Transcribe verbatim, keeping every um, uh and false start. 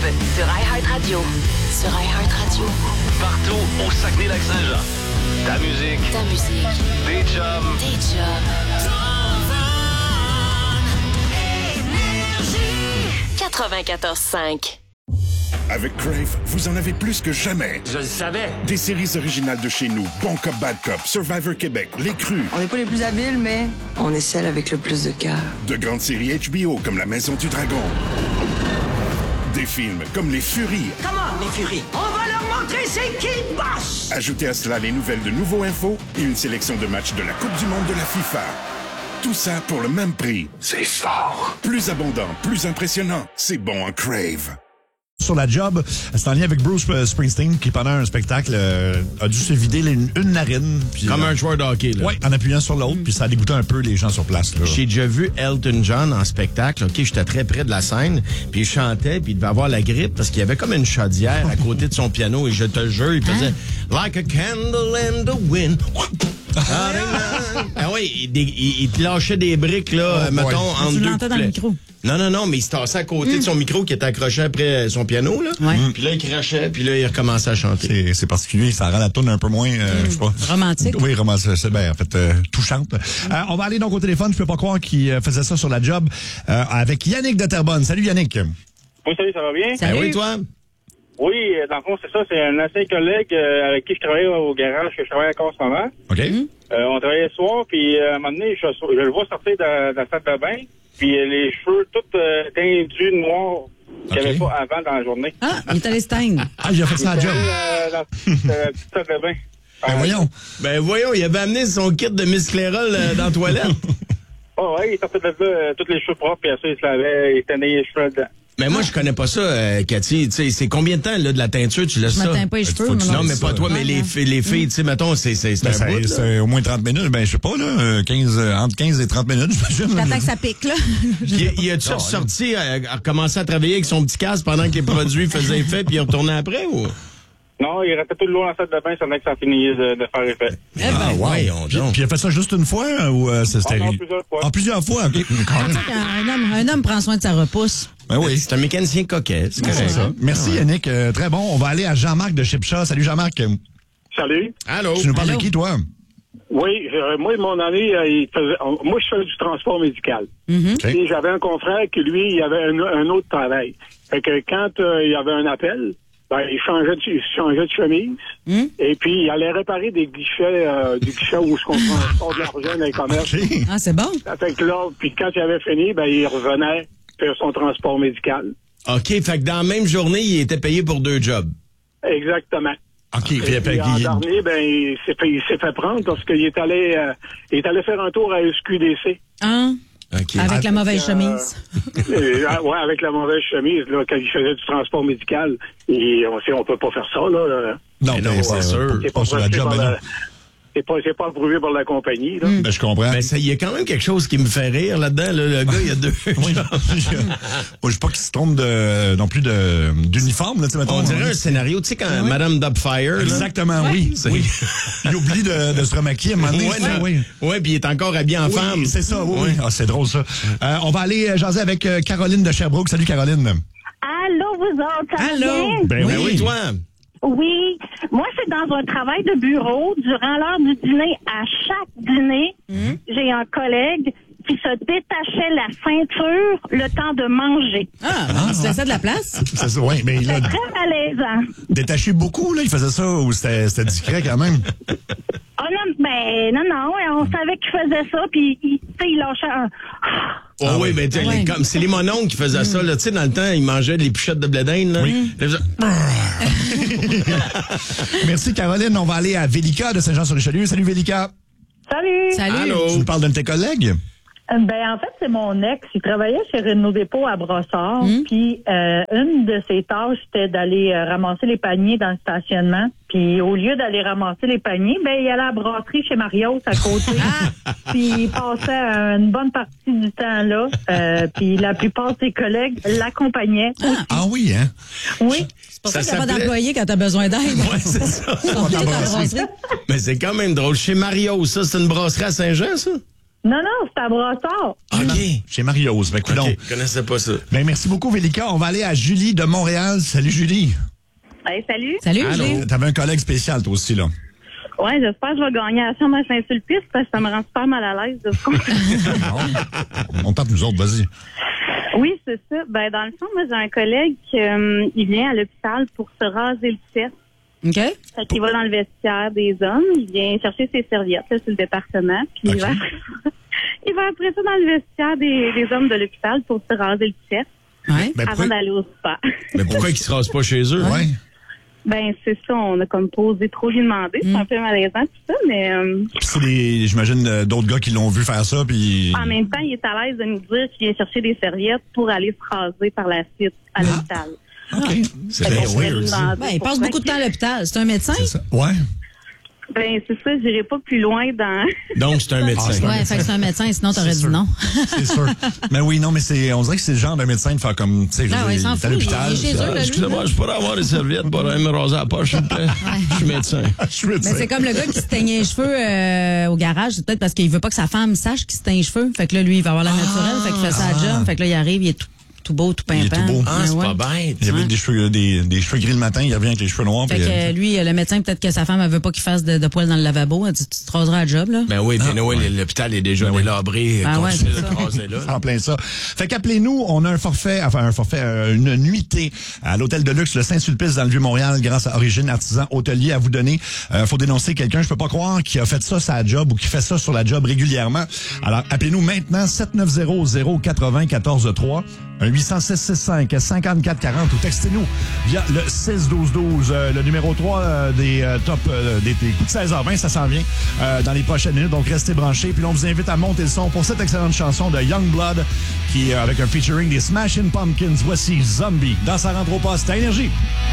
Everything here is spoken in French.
sur iHeartRadio. Sur iHeartRadio. Partout au Saguenay-Lac-Saint-Jean. Ta musique. Ta musique. Des chums. Des chums. quatre-vingt-quatorze cinq. Avec Crave, vous en avez plus que jamais. Je le savais. Des séries originales de chez nous, Bon Cop, Bad Cop, Survivor Québec, Les Crus. On n'est pas les plus habiles, mais on est celle avec le plus de cœur. De grandes séries H B O comme La Maison du Dragon. Des films comme Les Furies. Comment, les furies? On va leur montrer c'est qui le boss! Ajoutez à cela les nouvelles de Nouveau Info et une sélection de matchs de la Coupe du monde de la FIFA. Tout ça pour le même prix. C'est fort. Plus abondant, plus impressionnant. C'est bon en Crave. Sur la job, c'est en lien avec Bruce Springsteen qui, pendant un spectacle, euh, a dû se vider les, une narine. Puis, Comme euh, un joueur de hockey, là. Oui, en appuyant sur l'autre, puis ça a dégoûté un peu les gens sur place. Là. J'ai déjà vu Elton John en spectacle. OK, j'étais très près de la scène, puis il chantait, puis il devait avoir la grippe parce qu'il y avait comme une chaudière à côté de son piano, et je te jure, il faisait « Like a candle in the wind ». Ah oui, il, il, il te lâchait des briques, là, Oh, mettons, boy. en Tu deux l'entends dans le micro. Non, non, non, mais il se tassait à côté mm. de son micro qui était accroché après son piano, là. Ouais. Puis là, il crachait, puis là, il recommençait à chanter. C'est, c'est particulier, ça rend la tourne un peu moins, euh, je sais pas. Romantique. Oui, romantique, c'est bien, en fait, euh, touchante. Euh, on va aller donc au téléphone, je peux pas croire qu'il euh, faisait ça sur la job, euh, avec Yannick de Terrebonne. Salut Yannick. Oui, salut, ça va bien? Salut. Ben oui, toi? Oui, dans le fond, c'est ça, c'est un ancien collègue euh, avec qui je travaillais au garage, que je travaille encore en ce moment. OK. Euh, on travaillait le soir, puis euh, à un moment donné, je, je le vois sortir de, de la salle de bain, puis euh, les cheveux tout euh, tendus, noirs, qu'il n'y OK. avait pas avant dans la journée. Ah, il est allé se teindre. Ah, il a fait ça à la Il job. était, euh, dans dans la petite salle de bain. Ben Euh, voyons. Ben voyons, il avait amené son kit de Miss Clairol euh, dans la toilette. Oh, ouais, il sortait de là, euh, tous les cheveux propres, puis après, il se lavait, il tenait les cheveux dedans. Mais moi, je connais pas ça, euh, Cathy. Tu sais, c'est combien de temps, là, de la teinture, tu laisses Je ça? me teins pas les cheveux. faut que tu- Non, mais ça. pas toi, mais Ouais, les, ouais. filles- les filles, tu sais, mettons, c'est, c'est, c'est Ben, un ça- bout, là. c'est au moins trente minutes. Ben, je sais pas, là, euh, quinze, euh, entre quinze et trente minutes, j'imagine. T'attends que ça pique, là. Il, il a-tu ressorti, à, à recommencer à travailler avec son petit casque pendant que les produits faisaient effet, puis il retournait après, ou? Non, il restait tout le long dans la salle de bain, ça venait que ça finissait de, de faire effet. Eh ben, Ah, ouais, on Puis, donc. puis il a fait ça juste une fois, hein, ou euh, c'est Ah, c'était... non, plusieurs fois. Ah, plusieurs fois, OK. Quand même. un, homme, un homme prend soin de sa repousse. Ben oui. C'est un mécanicien coquet, c'est correct. C'est ça. Merci Yannick, euh, très bon. On va aller à Jean-Marc de Chipcha. Salut Jean-Marc. Salut. Allô? Tu nous parles Allô? de qui, toi? Oui, euh, moi, mon ami, euh, il faisait, on- moi, je fais du transport médical. OK. Et j'avais un confrère qui, lui, il avait un, un autre travail. Fait que quand euh, il y avait un appel, ben, il changeait de, il changeait de chemise. Hum? Et puis, il allait réparer des guichets, euh, des guichets où on transporte de l'argent dans les commerces. OK. Ah, c'est bon. Fait que là, puis quand il avait fini, ben, il revenait faire son transport médical. OK, fait que dans la même journée, il était payé pour deux jobs. Exactement. OK. Puis, Et puis, puis, en il- dernier, ben, il s'est fait, il s'est fait prendre parce qu'il est allé, euh, il est allé faire un tour à S Q D C. Hein? OK. Avec la mauvaise Euh, chemise. Euh, ah, ouais, avec la mauvaise chemise, là, quand il faisait du transport médical, et on sait, on peut pas faire ça, là. là. Non, Mais non, ben, c'est c'est sûr. C'est pas sur la prescrit job, par ben non. la- C'est pas, c'est pas approuvé par la compagnie, là. Ben, je comprends. Ben, ça, il y a quand même quelque chose qui me fait rire là-dedans, là. Le gars, il y a deux. Oui. Je ne sais pas qu'il se trompe de, non plus de, d'uniforme, là, tu sais, mettons. On dirait un scénario, tu sais, quand Madame Dubfire, là. Exactement, oui. C'est- oui. Il oublie de, de se remaquiller à un moment donné. Ouais, ça, non. oui. Ouais, puis il est encore habillé en Oui, femme. c'est ça, oui. Ouais. oui. Ah, c'est drôle, ça. Euh, on va aller euh, jaser avec euh, Caroline de Sherbrooke. Salut, Caroline. Allô, vous autres, ça va Allô? bien? Ben Ben oui, toi. Oui. Moi, c'est dans un travail de bureau. Durant l'heure du dîner, à chaque dîner, j'ai un collègue qui se détachait la ceinture le temps de manger. Ah, bon, tu laissais de la place? C'est ça, oui. Mais il a C'est très malaisant. détaché beaucoup, là. Il faisait ça ou c'était, c'était discret quand même? Oh non, ben non, non, on savait qu'il faisait ça, puis il, tu sais, il lâchait un... Oh, Ah oui, oui. ben, tu sais, Ouais. les- comme, c'est les mononcles qui faisaient ça, là. Tu sais, dans le temps, ils mangeaient des puchettes de blé d'Inde, là. Oui. Ils faisaient- Merci, Caroline. On va aller à Vélika de Saint-Jean-sur-Richelieu. Salut, Vélika. Salut! Salut. Allô? Tu nous parles d'un de tes collègues? Ben en fait, c'est mon ex. Il travaillait chez Renault Dépôt à Brossard. Puis euh, une de ses tâches, c'était d'aller euh, ramasser les paniers dans le stationnement. Puis au lieu d'aller ramasser les paniers, ben il allait à la brasserie chez Marios à côté. Puis il passait euh, une bonne partie du temps là. Euh, puis la plupart de ses collègues l'accompagnaient. Ah oui, hein? Oui. C'est pour Ça ça qu'il n'y a pas s'appelait- d'employé quand t'as besoin d'aide. Ouais, c'est ça. Ils sont tous à la brasserie. Mais c'est quand même drôle. Chez Mario, ça, c'est une brasserie à Saint-Jean, ça? Non, non, c'est à Brossard. OK. Chez Mariose. Ben, coudonc. OK, je connaissais pas ça. Ben, merci beaucoup, Vélika. On va aller à Julie de Montréal. Salut, Julie. Hey, salut. Salut, Allô. Julie. T'avais un collègue spécial, toi aussi, là. Ouais, j'espère que je vais gagner à la chambre à Saint-Sulpice parce que ça me rend super mal à l'aise de ce qu'on On tente nous autres, vas-y. Oui, c'est ça. Ben, dans le fond, moi, j'ai un collègue qui euh, il vient à l'hôpital pour se raser le chest. OK. Fait qu'il va dans le vestiaire des hommes, il vient chercher ses serviettes là, sur le département, puis OK. il, va, il va après ça dans le vestiaire des, des hommes de l'hôpital pour se raser le chest Ouais. Ben, avant pourquoi- d'aller au spa. Mais pourquoi ils se rasent pas chez eux? Ouais. Ben, c'est ça, on a comme posé trop lui demander, c'est Mm. un peu malaisant tout ça, mais euh, Puis c'est des, j'imagine, euh, d'autres gars qui l'ont vu faire ça, puis... en même temps, il est à l'aise de nous dire qu'il vient chercher des serviettes pour aller se raser par la suite à l'hôpital. OK. C'est Fait bien qu'on pourrait weird, lui ça. demander Ben, il passe pourquoi beaucoup de qu'il- temps à l'hôpital. C'est un médecin? C'est ça. Ouais. Ben, c'est ça, j'irai pas plus loin dans... Donc, c'est un médecin. c'est un Ouais, fait que c'est un médecin, sinon t'aurais C'est dit sûr. non. C'est sûr. Mais oui, non, mais c'est, on dirait que c'est le genre de médecin de faire comme, tu sais, je Ah veux ouais, il dire, s'en il est à fout, l'hôpital. il est chez eux, ça. là, lui. Excusez-moi, je pourrais avoir des serviettes pour aller me raser la poche, s'il vous plaît. Je suis médecin. Je suis médecin. Mais c'est comme le gars qui se teignait les cheveux euh, au garage. C'est peut-être parce qu'il veut pas que sa femme sache qu'il se teint les cheveux. Fait que là, lui, il va avoir la naturelle. Fait qu'il fait ça à job. Fait que là, il arrive, il est tout, tout beau, tout pimpant. Il est tout beau. Ah, c'est Ouais. pas bête. Il y avait des cheveux, des, des cheveux gris le matin, il revient avec les cheveux noirs. Fait puis, que euh, euh, lui, le médecin, peut-être que sa femme, elle veut pas qu'il fasse de, de poils dans le lavabo. Elle dit, tu te raseras à job, là. Ben oui, puis Noël, l'hôpital est déjà délabré. Ah ouais, Continue c'est de ça. raser là. en plein ça. Fait qu'appelez-nous, on a un forfait, enfin un forfait, euh, une nuitée à l'hôtel de luxe, le Saint-Sulpice dans le Vieux-Montréal, grâce à Origine Artisan Hôtelier à vous donner. Euh, faut dénoncer quelqu'un, je peux pas croire, qui a fait ça sa job ou qui fait ça sur la job régulièrement. Alors, appelez-nous maintenant, sept neuf zéro zéro quatre zéro un quatre trois, un huit zéro six six cinq cinquante-quatre quarante ou textez-nous via le six douze douze, euh, le numéro trois euh, des euh, top euh, des, des coups de seize heures vingt, ça s'en vient euh, dans les prochaines minutes, donc restez branchés. Puis là, on vous invite à monter le son pour cette excellente chanson de Youngblood qui, euh, avec un featuring des Smashing Pumpkins, voici Zombie dans sa rentre au poste à Énergie.